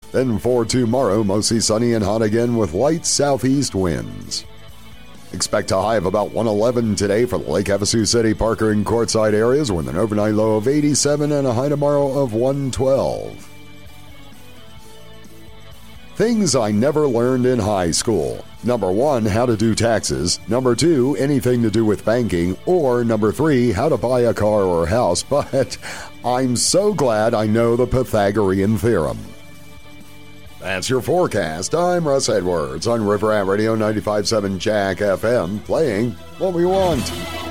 Then for tomorrow, mostly sunny and hot again with light southeast winds. Expect a high of about 111 today for the Lake Havasu City, Parker, and Quartzsite areas with an overnight low of 87 and a high tomorrow of 112. Things I never learned in high school. Number 1, how to do taxes. Number 2, anything to do with banking. Or number 3, how to buy a car or house. But I'm so glad I know the Pythagorean theorem. That's your forecast. I'm Russ Edwards on River Rat Radio 95.7 Jack FM, playing what we want.